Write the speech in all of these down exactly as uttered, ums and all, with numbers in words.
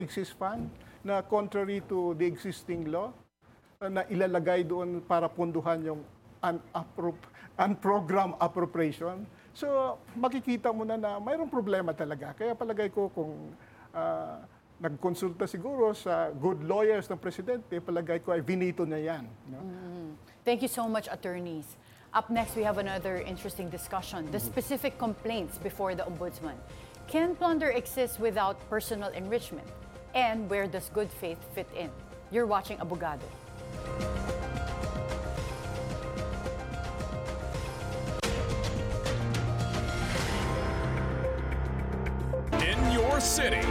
exist fund na contrary to the existing law uh, na ilalagay doon para punduhan yung unappro- unprogrammed appropriation. So makikita mo na na mayroong problema talaga. Kaya palagay ko kung uh, nagkonsulta siguro sa good lawyers ng presidente, palagay ko ay vinito na yan. No? Mm-hmm. Thank you so much, attorneys. Up next, we have another interesting discussion, the specific complaints before the Ombudsman. Can plunder exist without personal enrichment? And where does good faith fit in? You're watching Abogado. In your city,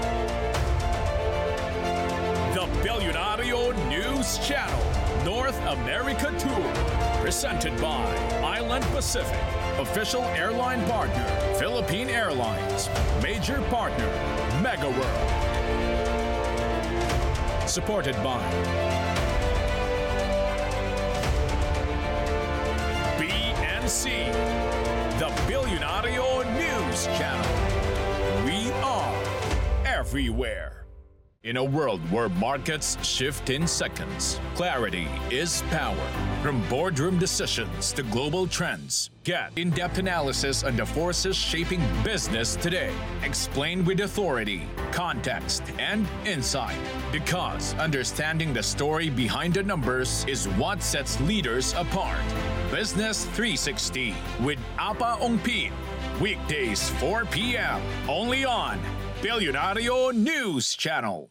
the Billionario News Channel North America Tour, presented by Island Pacific, official airline partner, Philippine Airlines, major partner, MegaWorld. Supported by B N C, the Billionario News Channel. We are everywhere. In a world where markets shift in seconds, clarity is power. From boardroom decisions to global trends, get in-depth analysis on the forces shaping business today. Explained with authority, context, and insight. Because understanding the story behind the numbers is what sets leaders apart. Business three sixty with Apa Ongpin. Weekdays four p.m. only on Billionario News Channel.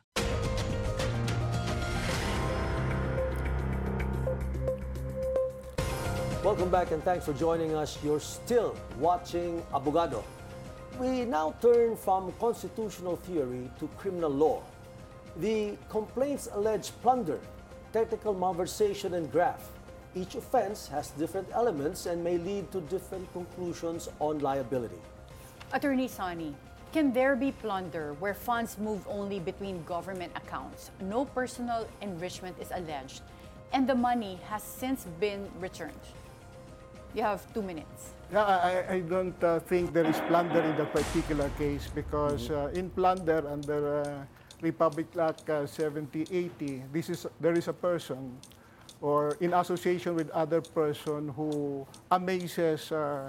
Welcome back and thanks for joining us. You're still watching Abogado. We now turn from constitutional theory to criminal law. The complaints allege plunder, technical malversation, and graft. Each offense has different elements and may lead to different conclusions on liability. Attorney Sani, can there be plunder where funds move only between government accounts, no personal enrichment is alleged, and the money has since been returned? You have two minutes. Yeah, I, I don't uh, think there is plunder in that particular case because uh, in plunder under uh, Republic Act uh, seventy eighty, this is there is a person or in association with other person who amazes uh,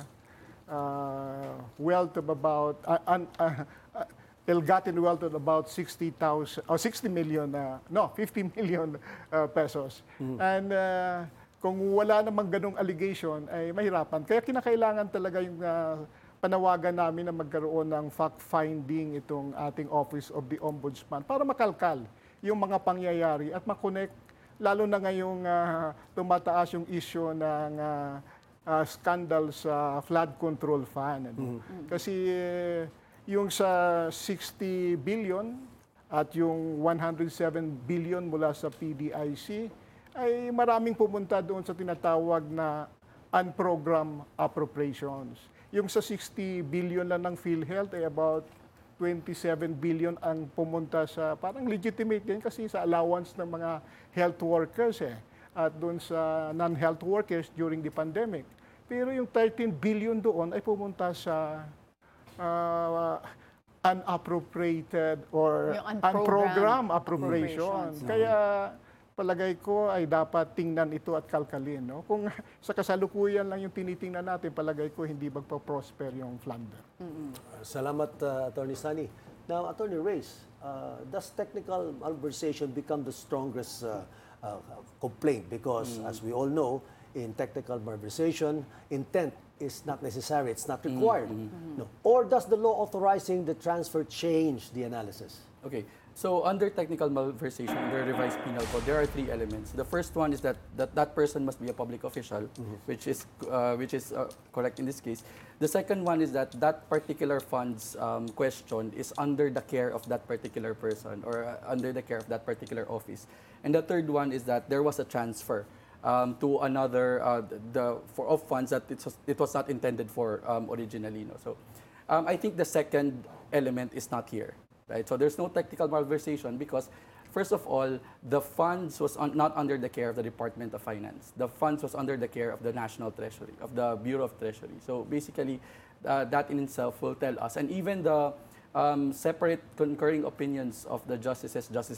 uh, wealth of about uh, un, uh, uh, ill-gotten wealth of about sixty thousand or sixty million, uh, no, fifty million uh, pesos. Mm-hmm. And uh, kung wala namang ganong allegation, ay mahirapan. Kaya kinakailangan talaga yung uh, panawagan namin na magkaroon ng fact-finding itong ating Office of the Ombudsman para makalkal yung mga pangyayari at makonect, lalo na ngayong uh, tumataas yung issue ng uh, uh, scandal sa flood control fund. Ano? Mm-hmm. Kasi uh, yung sa sixty billion at yung one hundred seven billion mula sa P D I C, ay maraming pumunta doon sa tinatawag na unprogrammed appropriations. Yung sa sixty billion lang ng PhilHealth ay about twenty-seven billion ang pumunta sa parang legitimate din kasi sa allowance ng mga health workers eh. At doon sa non-health workers during the pandemic. Pero yung thirteen billion doon ay pumunta sa uh, unappropriated or unprogrammed appropriation. Kaya palagay ko ay dapat tingnan ito at kalkalin. No? Kung sa kasalukuyan lang yung tinitingnan natin, palagay ko hindi magpa-prosper yung plunder. Mm-hmm. Salamat, uh, Attorney Sani. Now, Attorney Reyes, uh, does technical malversation become the strongest uh, uh, complaint? Because, mm-hmm. as we all know, in technical malversation, intent is not necessary, it's not required. Mm-hmm. No. Or does the law authorizing the transfer change the analysis? Okay. So under technical malversation, under revised penal code, there are three elements. The first one is that that, that person must be a public official, mm-hmm. which is uh, which is uh, correct in this case. The second one is that that particular funds um, question is under the care of that particular person or uh, under the care of that particular office. And the third one is that there was a transfer um, to another uh, the for of funds that it was, it was not intended for um, originally. No? So um, I think the second element is not here. Right? So there's no technical malversation because, first of all, the funds was on, not under the care of the Department of Finance. The funds was under the care of the National Treasury, of the Bureau of Treasury. So basically, uh, that in itself will tell us. And even the um, separate concurring opinions of the justices, Justice